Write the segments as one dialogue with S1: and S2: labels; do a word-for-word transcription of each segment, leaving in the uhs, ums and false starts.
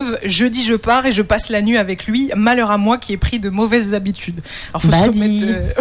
S1: preuve, jeudi je pars et je passe la nuit avec lui. Malheur à moi qui ai pris de mauvaises habitudes. Alors faut se remettre, euh...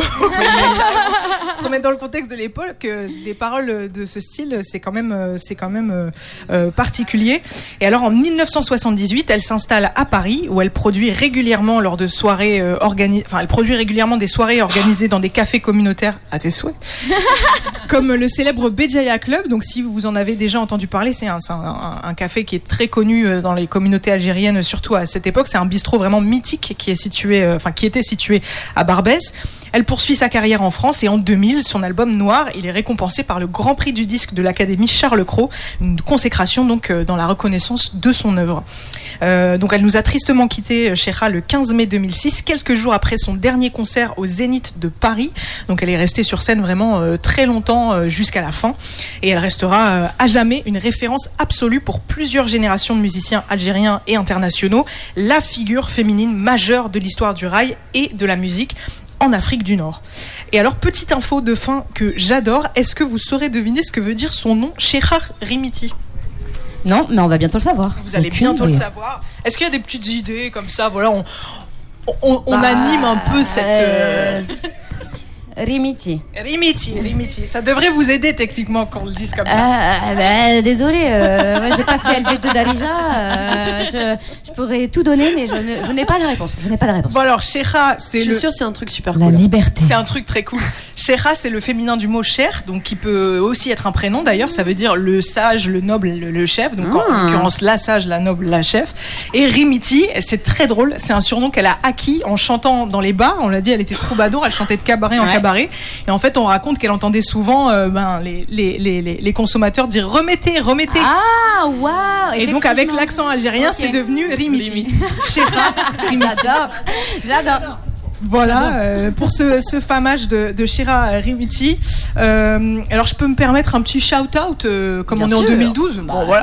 S1: se remettre dans le contexte de l'époque. Euh, des paroles de ce style, c'est quand même, euh, c'est quand même euh, euh, particulier. Et alors en dix-neuf cent soixante-dix-huit, elle s'installe à Paris où elle produit régulièrement lors de soirées euh, organisées. Enfin, elle produit régulièrement des soirées organisées dans des cafés communautaires à tes souhaits, comme le célèbre Béjaïa Club. Donc si vous en avez déjà entendu parler, c'est un, c'est un, un, un café qui est très connu dans les communautés algériennes, surtout à cette époque. C'est un bistrot vraiment mythique qui est situé, euh, enfin qui était situé à Barbès. Elle poursuit sa carrière en France et en deux mille, son album Noir, il est récompensé par le Grand Prix du disque de l'Académie Charles Cros, une consécration donc euh, dans la reconnaissance de son œuvre. Euh, donc elle nous a tristement quitté, Cheikha, le quinze mai deux mille six, quelques jours après son dernier concert au Zénith de Paris. Donc elle est restée sur scène vraiment euh, très longtemps euh, jusqu'à la fin et elle restera euh, à jamais une référence absolue pour plusieurs générations de musiciens algériens et internationaux, la figure féminine majeure de l'histoire du rail et de la musique en Afrique du Nord. Et alors, petite info de fin que j'adore, est-ce que vous saurez deviner ce que veut dire son nom, Cheikha Rimiti?
S2: Non, mais on va bientôt le savoir.
S1: Vous allez
S2: Aucune
S1: bientôt
S2: idée.
S1: le savoir. Est-ce qu'il y a des petites idées comme ça? Voilà, on, on, on bah, anime un peu cette... Euh...
S2: Rimiti.
S1: Rimiti, Rimiti. Ça devrait vous aider techniquement quand on le dise comme ça.
S2: Ah, bah, désolé, euh, moi, j'ai pas fait L V deux d'Arija. Euh, je, je pourrais tout donner, mais je, ne, je n'ai pas la réponse. Je n'ai pas la réponse.
S1: Bon alors, Cheikha, c'est
S3: je suis
S1: le...
S3: sûre c'est un truc super
S2: la
S3: cool.
S2: La liberté.
S1: C'est un truc très cool. Cheikha, c'est le féminin du mot cher, donc qui peut aussi être un prénom d'ailleurs. Ça veut dire le sage, le noble, le, le chef. Donc mmh. en l'occurrence, la sage, la noble, la chef. Et Rimiti, c'est très drôle. C'est un surnom qu'elle a acquis en chantant dans les bars. On l'a dit, elle était troubadour. Elle chantait de cabaret en ouais. cabaret. Et en fait, on raconte qu'elle entendait souvent euh, ben, les, les, les, les consommateurs dire remettez, remettez.
S2: Ah, waouh!
S1: Et donc, avec l'accent algérien, okay. c'est devenu Rimiti. Cheikha Rimiti.
S2: J'adore. J'adore.
S1: Voilà, euh, pour ce, ce famage de, de Cheikha Rimiti. Euh, alors, je peux me permettre un petit shout-out, euh, comme Bien on est sûr. En deux mille douze. Bah, bon, voilà.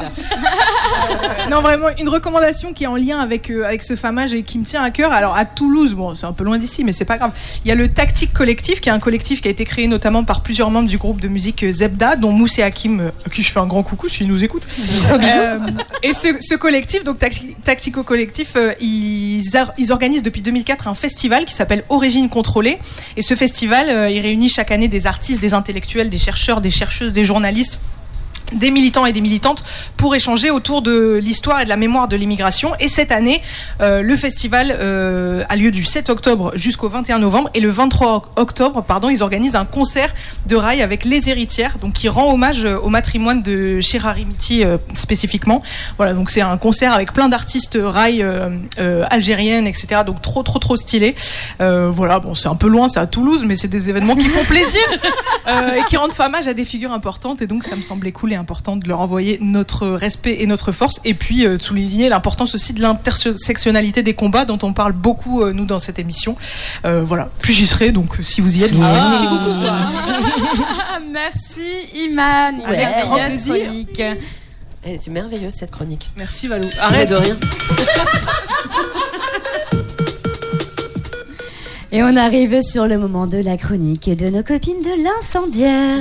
S1: euh, non, vraiment, une recommandation qui est en lien avec, euh, avec ce famage et qui me tient à cœur. Alors, à Toulouse, bon, c'est un peu loin d'ici, mais c'est pas grave. Il y a le Tactique Collectif, qui est un collectif qui a été créé notamment par plusieurs membres du groupe de musique Zebda, dont Moussé Hakim, euh, à qui je fais un grand coucou s'il nous écoute. Euh, et ce, ce collectif, donc Tactico Collectif, euh, ils, ils organisent depuis deux mille quatre un festival qui s'appelle s'appelle Origine Contrôlée. Et ce festival, euh, il réunit chaque année des artistes, des intellectuels, des chercheurs, des chercheuses, des journalistes, des militants et des militantes pour échanger autour de l'histoire et de la mémoire de l'immigration. Et cette année, euh, le festival euh, a lieu du sept octobre jusqu'au vingt et un novembre. Et le vingt-trois octobre, pardon, ils organisent un concert de rail avec les héritières, donc qui rend hommage au matrimoine de Cheikha Rimiti euh, spécifiquement. Voilà, donc c'est un concert avec plein d'artistes rail euh, euh, algériennes, et cetera. Donc trop, trop, trop stylé. Euh, voilà, bon, c'est un peu loin, c'est à Toulouse, mais c'est des événements qui font plaisir euh, et qui rendent hommage à des figures importantes. Et donc, ça me semblait cool et important de leur envoyer notre respect et notre force, et puis euh, de souligner l'importance aussi de l'intersectionnalité des combats dont on parle beaucoup euh, nous dans cette émission. Euh, voilà, puis j'y serai, donc si vous y êtes, vous
S3: ah,
S1: un petit coucou.
S4: Merci Iman,
S1: avec ouais, grand plaisir.
S3: Elle était merveilleuse cette chronique.
S1: Merci Valou. Arrête
S3: de rien.
S2: Et on arrive sur le moment de la chronique de nos copines de l'incendiaire.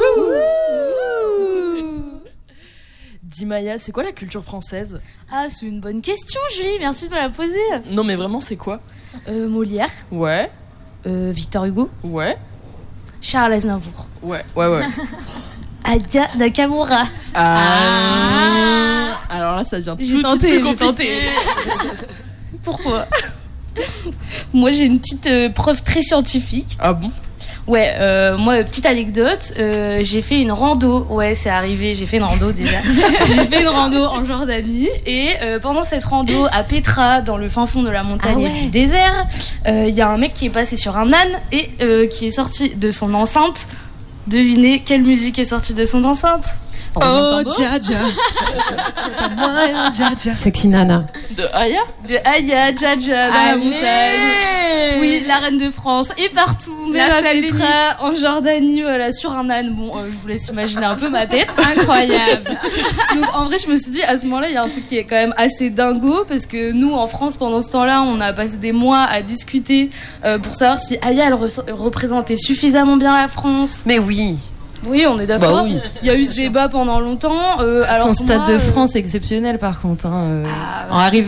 S5: Dis Maya, c'est quoi la culture française?
S4: Ah, c'est une bonne question, Julie, merci de me la poser.
S5: Non mais vraiment, c'est quoi?
S4: euh, Molière.
S5: Ouais.
S4: Euh, Victor Hugo.
S5: Ouais.
S4: Charles Aznavour.
S5: Ouais, ouais, ouais.
S4: Aya Nakamura.
S5: Ah. ah. Alors là, ça devient tout de suite plus compliqué.
S4: Pourquoi? Moi, j'ai une petite euh, preuve très scientifique.
S5: Ah bon?
S4: Ouais, euh, moi, petite anecdote, euh, j'ai fait une rando. Ouais, c'est arrivé, j'ai fait une rando déjà. J'ai fait une rando en Jordanie. Et euh, pendant cette rando à Petra, dans le fin fond de la montagne ah ouais. et du désert, il euh, y a un mec qui est passé sur un âne et euh, qui est sorti de son enceinte. Devinez quelle musique est sortie de son enceinte?
S1: Oh, Dja Dja.
S3: Sexy Nana.
S5: De Aya?
S4: De Aya, Dja Dja, dans la montagne. Oui, la reine de France. Et partout, même à Petra, en Jordanie, voilà, sur un âne. Bon, euh, je vous laisse imaginer un peu ma tête. Incroyable. Donc, en vrai, je me suis dit, à ce moment-là, il y a un truc qui est quand même assez dingo, parce que nous, en France, pendant ce temps-là, on a passé des mois à discuter euh, pour savoir si Aya, elle re- représentait suffisamment bien la France.
S3: Mais oui.
S4: Oui, on est d'accord.
S3: Bah oui.
S4: Il y a eu ce débat pendant longtemps. Euh, alors
S2: Son Stade
S4: moi,
S2: de
S4: euh...
S2: France exceptionnel, par contre. Hein, euh,
S4: ah,
S2: en arrivant